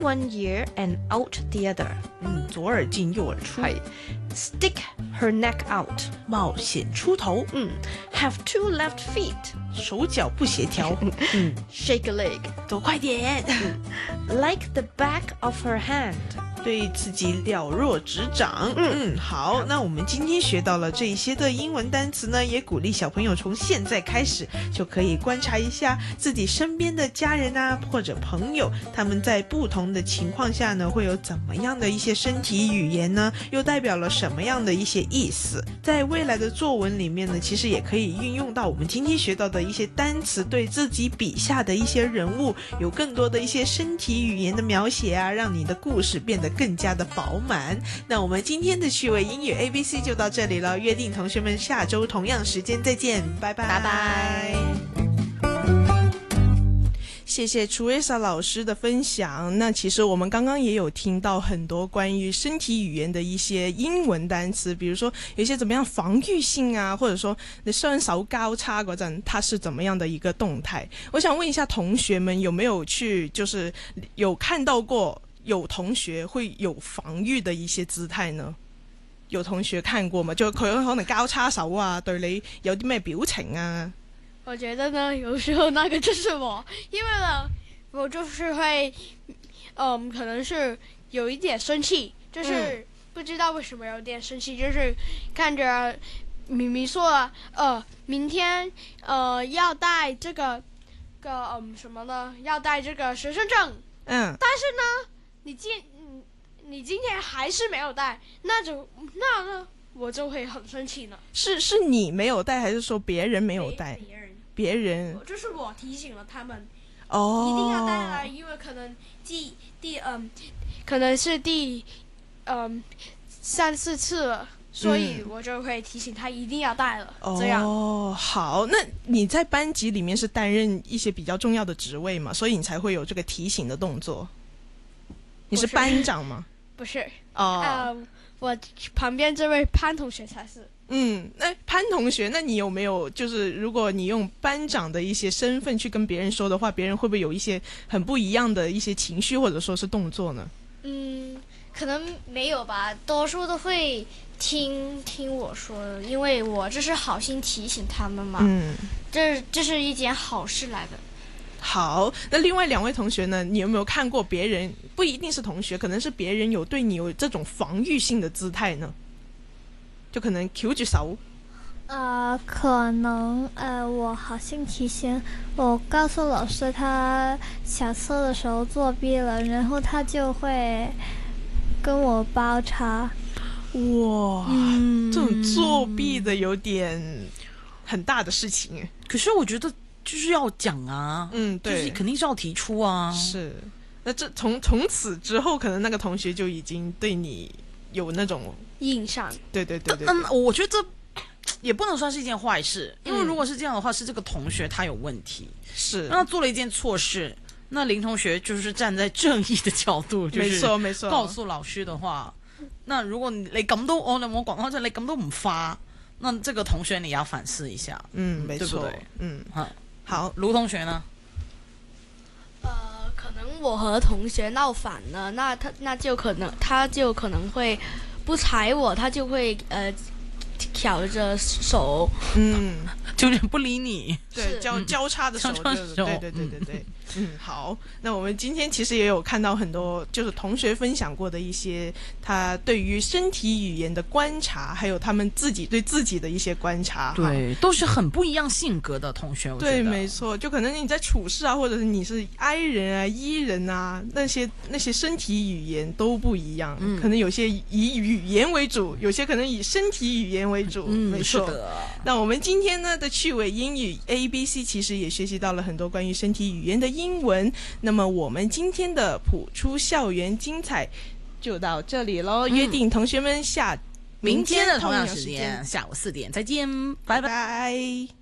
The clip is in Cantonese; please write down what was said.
one ear and out the other. 左耳进右耳出。 Stick her neck out. 冒险出头。 Have two left feet. 手脚不协调。 Shake a leg. 走快点。 Like the back of her hand. 对自己了若指掌。好，那我们今天学到了这一些的英文单词呢，也鼓励小朋友从现在开始就可以观察一下自己身边的家人啊，或者朋友，他们在不同的情况下呢，会有怎么样的一些身体语言呢，又代表了什么样的一些意思。在未来的作文里面呢，其实也可以运用到我们今天学到的一些单词，对自己笔下的一些人物有更多的一些身体语言的描写啊，让你的故事变得更加的饱满。那我们今天的趣味英语 ABC 就到这里了，约定同学们下周同样时间再见，拜拜拜拜。 谢谢 Teresa 老师的分享。那其實我們剛剛也有聽到很多關於身體語言的一些英文單詞，比如說有一些怎麼樣防禦性啊，或者說你雙手交叉嗰陣它是怎麼樣的一個動態。我想問一下同學們有沒有去就是有看到過有同學會有防禦的一些姿態呢？有同學看過嗎？就佢可能交叉手啊，對你有啲咩表情啊？ 我觉得呢，有时候那个就是我，因为呢，我就是会，可能是有一点生气，就是不知道为什么有点生气，就是看着明明说了，明天要带这个什么呢？要带这个学生证，但是呢，你今天还是没有带，那呢，我就会很生气呢。 是你没有带，还是说别人没有带？别人就是我提醒了他们， 一定要带来，因为可能可能是第3-4次了，所以我就会提醒他一定要带了。这样好，那你在班级里面是担任一些比较重要的职位嘛，所以你才会有这个提醒的动作。你是班长吗？ 不是我旁边这位潘同学才是。 那潘同学，那你有没有就是如果你用班长的一些身份去跟别人说的话，别人会不会有一些很不一样的一些情绪或者说是动作呢？ 可能没有吧，多数都会听我说的，因为我这是好心提醒他们嘛。这是一件好事来的。 好，那另外2位同学呢，你有没有看过别人，不一定是同学，可能是别人有对你有这种防御性的姿态呢？就可能翹住手。 可能我好心提醒，我告诉老师他小测的时候作弊了，然后他就会跟我包抄。 哇，这种作弊的有点很大的事情。 可是我觉得就是要讲啊，对，就是肯定是要提出啊。 是，那这从此之后，可能那个同学就已经对你有那种印象。 对。 我觉得这也不能算是一件坏事，因为如果是这样的话，是这个同学他有问题， 是那他做了一件错事。那林同学就是站在正义的角度，就是没错， 告訴老師的話，那如果你咁都我講開就你咁都唔花，那這個同學你要反思一下， 沒錯， 對不對？好，盧同學呢？ 可能我和同學鬧反了，那就可能會不睬我，他就會挑着手， 就是不理你， 对，交叉的手，对。好，那我们今天其实也有看到很多就是同学分享过的一些他对于身体语言的观察，还有他们自己对自己的一些观察， 对，都是很不一样性格的同学。 对，没错，就可能你在处事啊，或者是你是 I 人啊 E 人啊，那些身体语言都不一样，可能有些以语言为主，有些可能以身体语言为主，没错。是的。那我们今天呢的趣味英语 ABC 其实也学习到了很多关于身体语言的英文。那么我们今天的普出校园精彩就到这里咯，约定同学们明天的同样时间下午4点再见，拜拜。